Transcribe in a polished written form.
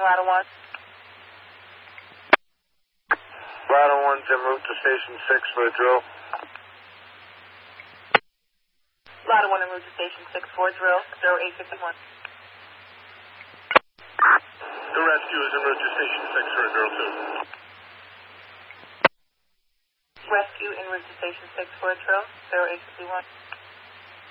Ladder 1. Ladder 1's en route to Station 6 for a drill. Ladder 1 en route to Station 6 for a drill, 0851. The rescue is en route to Station 6 for a drill too. Rescue en route to Station 6 for a drill, 0851.